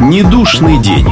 Недушный день.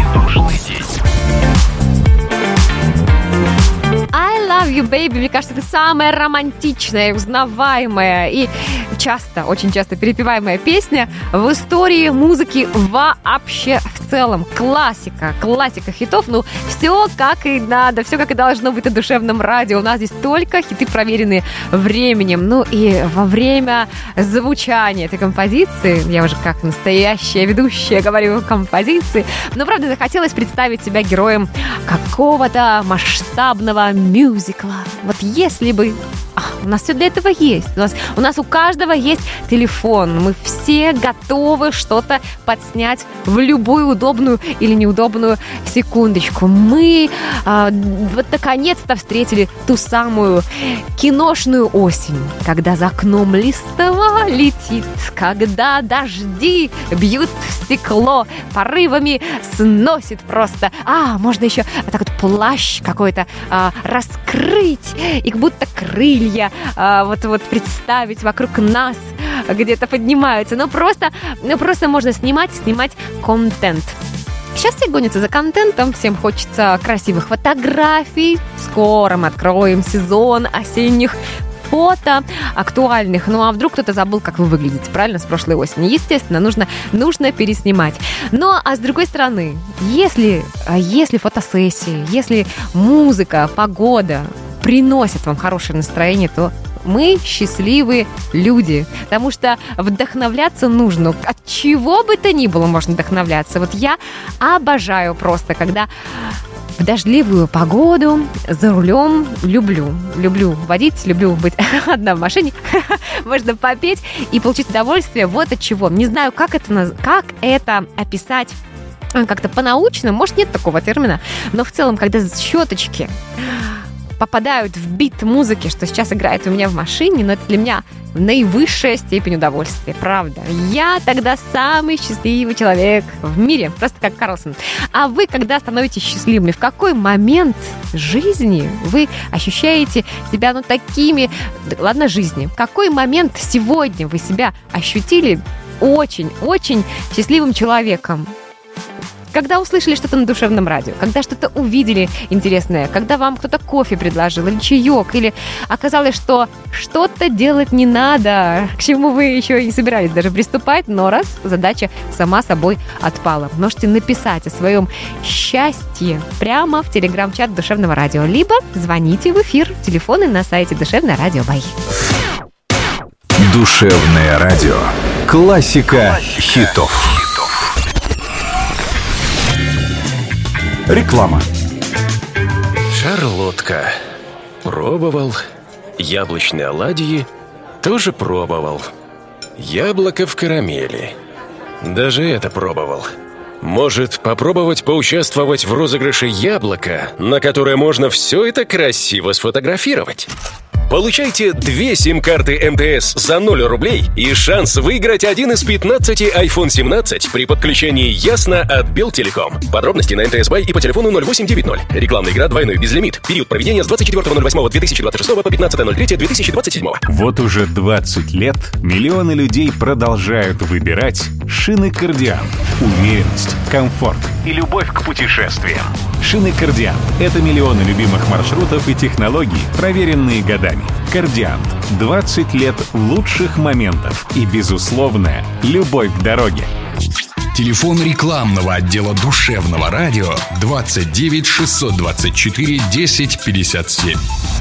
I love you, baby. Мне кажется, это самая романтичная, узнаваемая и очень часто перепеваемая песня в истории музыки вообще в целом. Классика хитов. Ну, все как и надо, все как и должно быть на душевном радио. У нас здесь только хиты, проверенные временем. Ну и во время звучания этой композиции, я уже как настоящая ведущая говорю композиции, но, правда, захотелось представить себя героем какого-то масштабного мюзикла. Вот если бы... у нас все для этого есть. У нас у каждого есть телефон. Мы все готовы что-то подснять в любую удобную или неудобную секундочку. Мы вот наконец-то встретили ту самую киношную осень, когда за окном листва летит, когда дожди бьют в стекло, порывами сносит просто. Можно еще так вот плащ какой-то раскрыть, и как будто крылья вот представить вокруг нас где-то поднимаются. Но просто можно снимать контент. Сейчас все гонятся за контентом, всем хочется красивых фотографий. Скоро мы откроем сезон осенних фото актуальных. Ну а вдруг кто-то забыл, как вы выглядите, правильно, с прошлой осени? Естественно, нужно переснимать. Но, а с другой стороны, если фотосессии, если музыка, погода приносят вам хорошее настроение, то мы счастливые люди, потому что вдохновляться нужно. От чего бы то ни было можно вдохновляться. Вот я обожаю просто, когда в дождливую погоду за рулем люблю водить, люблю быть одна в машине. Можно попеть и получить удовольствие вот от чего. Не знаю, как это описать как-то по-научному. Может, нет такого термина. Но в целом, когда щеточки попадают в бит музыки, что сейчас играет у меня в машине, но это для меня наивысшая степень удовольствия, правда. Я тогда самый счастливый человек в мире, просто как Карлсон. А вы, когда становитесь счастливыми, в какой момент жизни вы ощущаете себя, такими, ладно, жизни, в какой момент сегодня вы себя ощутили очень-очень счастливым человеком? Когда услышали что-то на душевном радио, когда что-то увидели интересное, когда вам кто-то кофе предложил или чаек, или оказалось, что что-то делать не надо, к чему вы еще и не собирались даже приступать, но раз задача сама собой отпала. Можете написать о своем счастье прямо в телеграм-чат Душевного радио, либо звоните в эфир. Телефоны на сайте Душевное радио. Бай. Душевное радио. Классика хитов. Реклама. Шарлотка. Пробовал. Яблочные оладьи тоже пробовал. Яблоко в карамели. Даже это пробовал. Может, попробовать поучаствовать в розыгрыше яблока, на которое можно все это красиво сфотографировать? Получайте 2 сим-карты МТС за 0 рублей и шанс выиграть один из 15 iPhone 17 при подключении Ясно от Белтелеком. Подробности на МТС Бай и по телефону 0890. Рекламная игра «Двойной безлимит». Период проведения с 24.08.2026 по 15.03.2027. Вот уже 20 лет миллионы людей продолжают выбирать шины «Кардиант». Уверенность, комфорт и любовь к путешествиям. Шины «Кардиант» — это миллионы любимых маршрутов и технологий, проверенные годами. «Кардиант» — 20 лет лучших моментов и безусловная любовь к дороге. Телефон рекламного отдела Душевного радио 29 624 10 57.